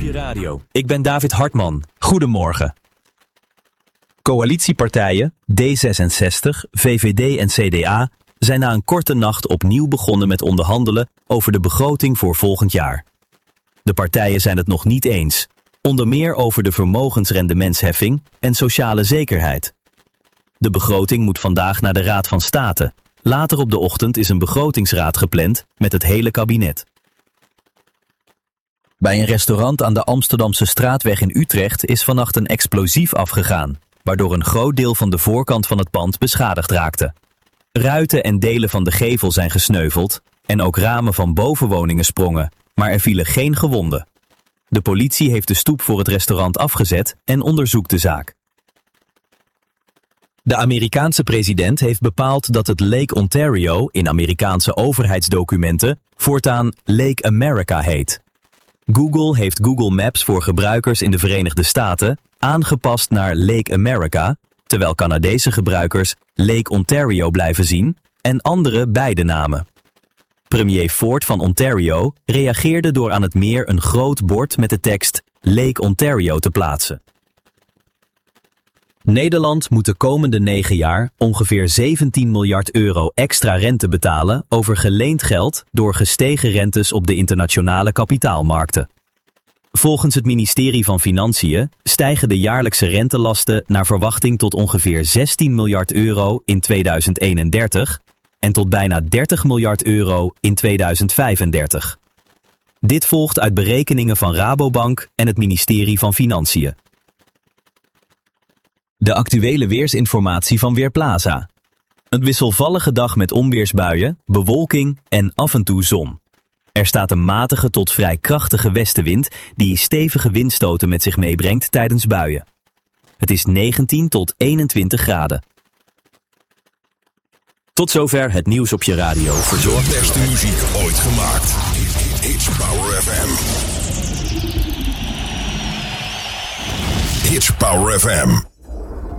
je radio. Ik ben David Hartman. Goedemorgen. Coalitiepartijen D66, VVD en CDA zijn na een korte nacht opnieuw begonnen met onderhandelen over de begroting voor volgend jaar. De partijen zijn het nog niet eens, onder meer over de vermogensrendementsheffing en sociale zekerheid. De begroting moet vandaag naar de Raad van State. Later op de ochtend is een begrotingsraad gepland met het hele kabinet. Bij een restaurant aan de Amsterdamse Straatweg in Utrecht is vannacht een explosief afgegaan, waardoor een groot deel van de voorkant van het pand beschadigd raakte. Ruiten en delen van de gevel zijn gesneuveld en ook ramen van bovenwoningen sprongen, maar er vielen geen gewonden. De politie heeft de stoep voor het restaurant afgezet en onderzoekt de zaak. De Amerikaanse president heeft bepaald dat het Lake Ontario in Amerikaanse overheidsdocumenten voortaan Lake America heet. Google heeft Google Maps voor gebruikers in de Verenigde Staten aangepast naar Lake America, terwijl Canadese gebruikers Lake Ontario blijven zien en anderen beide namen. Premier Ford van Ontario reageerde door aan het meer een groot bord met de tekst Lake Ontario te plaatsen. Nederland moet de komende 9 jaar ongeveer 17 miljard euro extra rente betalen over geleend geld door gestegen rentes op de internationale kapitaalmarkten. Volgens het ministerie van Financiën stijgen de jaarlijkse rentelasten naar verwachting tot ongeveer 16 miljard euro in 2031 en tot bijna 30 miljard euro in 2035. Dit volgt uit berekeningen van Rabobank en het ministerie van Financiën. De actuele weersinformatie van Weerplaza. Een wisselvallige dag met onweersbuien, bewolking en af en toe zon. Er staat een matige tot vrij krachtige westenwind die stevige windstoten met zich meebrengt tijdens buien. Het is 19 tot 21 graden. Tot zover het nieuws op je radio. De beste muziek ooit gemaakt. It's Power FM. It's Power FM.